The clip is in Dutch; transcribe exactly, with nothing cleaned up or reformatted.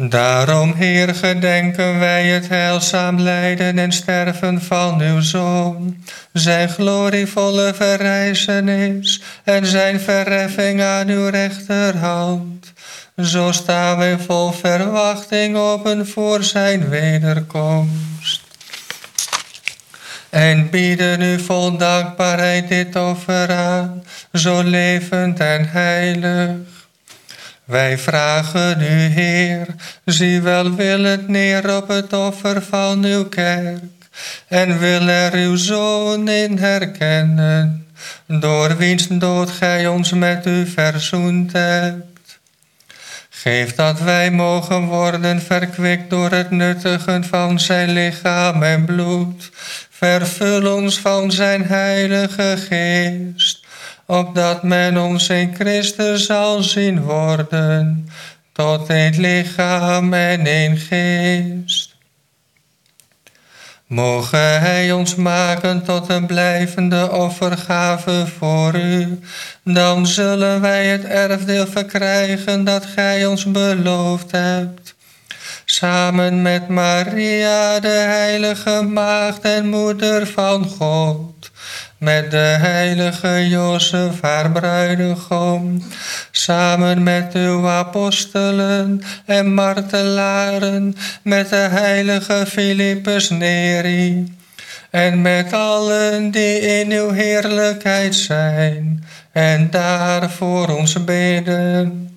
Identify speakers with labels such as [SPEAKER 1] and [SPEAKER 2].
[SPEAKER 1] Daarom, Heer, gedenken wij het heilzaam lijden en sterven van uw Zoon, zijn glorievolle verrijzenis en zijn verheffing aan uw rechterhand. Zo staan wij vol verwachting open voor zijn wederkomst. En bieden u vol dankbaarheid dit offer aan, zo levend en heilig. Wij vragen u, Heer, zie welwillend neer op het offer van uw kerk en wil er uw Zoon in herkennen, door wiens dood gij ons met u verzoend hebt. Geef dat wij mogen worden verkwikt door het nuttigen van zijn lichaam en bloed. Vervul ons van zijn heilige geest, opdat men ons in Christus zal zien worden, tot één lichaam en één geest. Mogen hij ons maken tot een blijvende offergave voor u, dan zullen wij het erfdeel verkrijgen dat gij ons beloofd hebt. Samen met Maria, de heilige maagd en moeder van God, met de heilige Jozef, haar bruidegom, samen met uw apostelen en martelaren, met de heilige Philippus Neri, en met allen die in uw heerlijkheid zijn en daar voor ons bidden.